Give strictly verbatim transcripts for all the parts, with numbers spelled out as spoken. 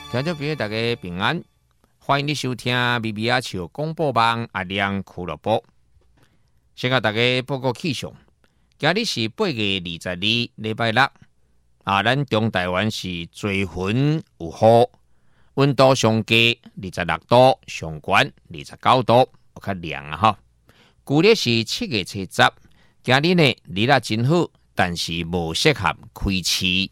听众朋友大家平安，欢迎你收听咪咪仔笑广播网阿亮俱乐部。先甲大家报告气象，今日是八月二十二，礼拜六啊，咱中台湾是多云有雨，温度上低二十六度，上悬二十九度，有较凉啊哈。旧历是七月七十，今日呢日仔真好，但是无适合开市。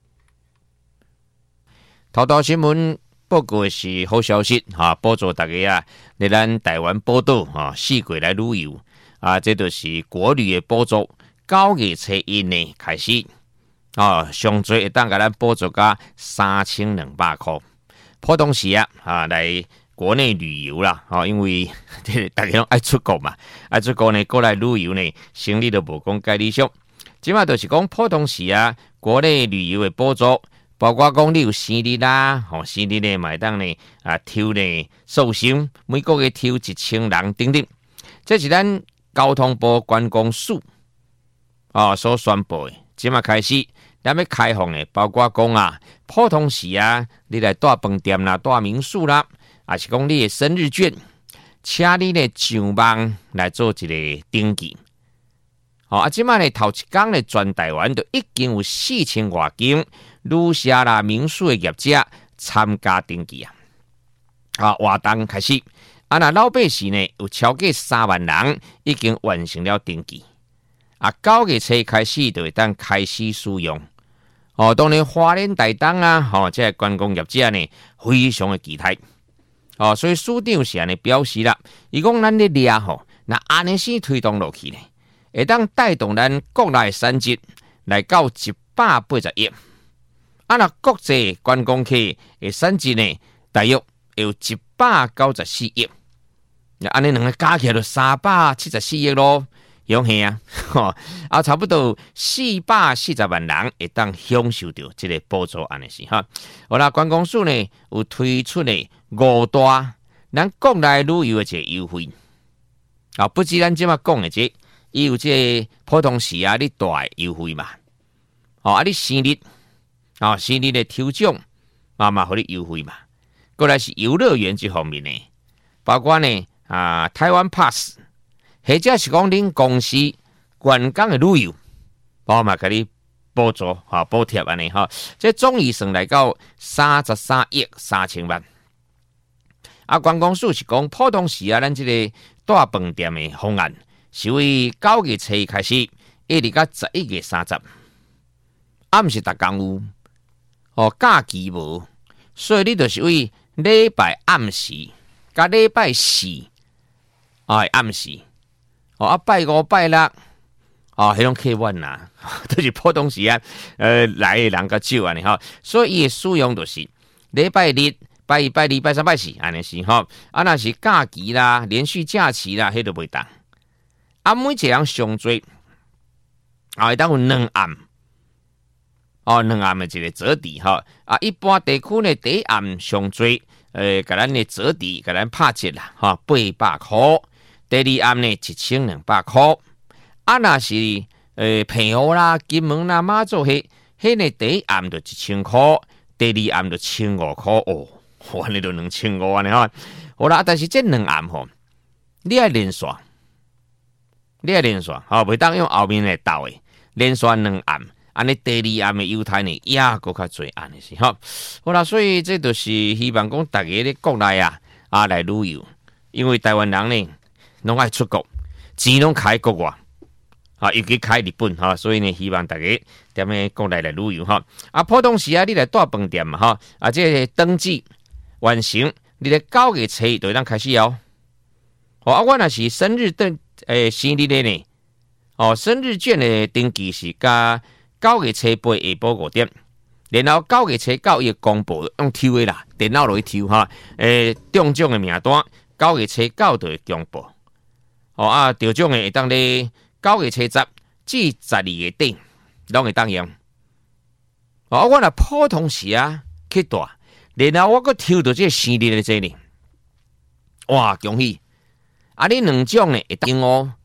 头条新闻报告的是好消息哈，帮助大家啊，来咱台湾宝岛哈四季来旅游啊，这就是国旅的补助，九月初一呢开始啊，上最会当甲咱补助到三千两百块。普通时啊啊来国内旅游啦，啊，因为大家拢爱出国嘛，爱出国呢过来旅游呢，生意都无讲介理想。即马就是讲普通时啊，国内旅游的补助。包括讲你有生日啦，吼生日呢，买当呢啊抽呢寿星，每个月抽一千人等等，这是咱交通部观光署啊所宣布的。即马开始，咱要开放的，包括讲啊普通时啊，你来住饭店啦、住民宿啦，还是讲你的生日券，请你呢上网来做一个登记。好啊，即马呢头一天呢，全台湾都已经有四千外间。旅社啦、民宿的业者参加登记啊！啊，活动开始啊，那老百姓呢有超过三万人已经完成了登记啊。九月初开始就会当开始使用哦。当然，花莲台东啊，吼、哦，这观光业者呢非常的期待哦。所以署长是安尼表示啦，伊讲咱咧掠吼，那安尼先推动落去呢，会当带动咱国内产值来到一百八十亿。啊，那国际观光客的产值呢，大约有一百九十四亿。那安尼两个加起来就三百七十四亿咯，勇气啊！吼啊，差不多四百四十万人会当享受到这个补助安尼是哈。好啦，观光署呢有推出呢五大咱国内旅游的一个优惠啊，不止咱即马讲的这，伊有这普通时啊，你大的优惠嘛。哦啊，你生日。啊，生日的抽奖，嘛嘛，互你优惠嘛。过来是游乐园这方面呢，包括呢啊，台湾 Pass， 或者是讲恁公司员工的旅游，包嘛，给你补助哈补贴安尼哈。这总预算来到三十三亿三千万。啊，观光署是讲普通时啊，咱这个住饭店的方案是为九月初开始，一直到十一月三十，啊，毋是逐工有。哦，假期无，所以你就是为礼拜暗时，甲礼拜四，啊暗时，哦啊拜五拜六，哦迄种客运啦，都是普通时啊，呃来的人较少安尼吼，所以伊的使用就是礼拜日、拜一、拜二、拜三、拜四安尼是吼，啊那是假期啦、连续假期啦，迄都袂当。啊每一个人上最，啊会当有两暗。哦，两暗的一个折抵哈啊，一般地区呢，第一暗上最，呃，甲咱的折抵，甲咱拍折啦，哈，八百块；第二暗呢，一千两百块。啊，那是呃，澎湖啦、金门啦、马祖迄，迄呢第一暗就一千块，第二暗就千五块哦，哇，你都两千五安尼哈。好啦，但是这两暗吼，你爱连续，你爱连续，哈，袂当用后面来斗的，连续两暗。安尼第二暗的犹太呢，也搁较侪安尼是吼。好啦，所以这就是希望讲大家咧国内啊啊来旅游，因为台湾人呢拢爱出国，钱拢开国外啊，尤其开日本哈，所以呢希望大家踮咧国内来旅游哈。啊，普通时啊，你来住饭店嘛哈，啊，这个登记完成，你咧九月初就当开始哦。哦，啊，我若是生日登诶生日的呢，哦，生日券的登记是加。九月初八下晡五点，然后九月初九伊公布用抽的啦，电脑落去抽哈。诶，中奖的名单九月初九就会公布。哦啊，得奖的会当咧九月初十至十二月底，拢会当用。哦，我若普通时啊去住，然后我阁抽到这生日的这呢，哇，恭喜！啊，你两奖呢会当用哦。